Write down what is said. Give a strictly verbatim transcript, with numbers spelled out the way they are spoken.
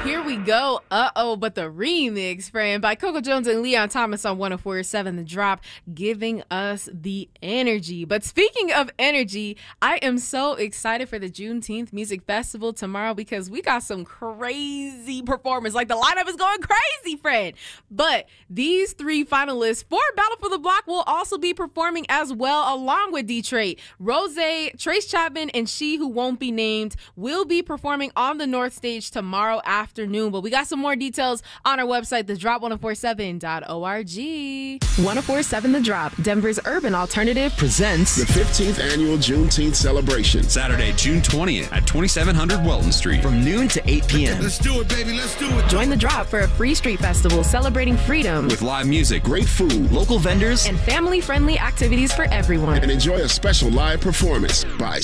here we go. Uh-oh, but the remix, friend, by Coco Jones and Leon Thomas on one oh four point seven The Drop, giving us the energy. But speaking of energy, I am so excited for the Juneteenth Music Festival tomorrow because we got some crazy performers. Like, the lineup is going crazy, friend. But these three finalists for Battle for the Block will also be performing as well, along with Detroit. Rose, Trace Chapman, and She Who Won't Be Named will be performing on the North Stage tomorrow afternoon. But we got some more details on our website, the drop ten forty-seven dot org. ten forty-seven The Drop, Denver's urban alternative, presents the fifteenth annual Juneteenth celebration. Saturday, June twentieth at twenty-seven hundred Welton Street from noon to eight p.m. Let's do it, baby. Let's do it. Join The Drop for a free street festival celebrating freedom with live music, great food, local vendors, and family-friendly activities for everyone. And enjoy a special live performance by